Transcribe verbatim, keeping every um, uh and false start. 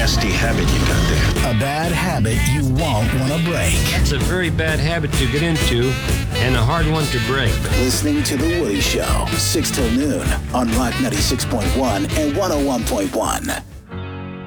nasty habit you got there. A bad habit you won't want to break. It's a very bad habit to get into and a hard one to break. Listening to The Woody Show, six till noon on Rock ninety-six point one and one oh one point one.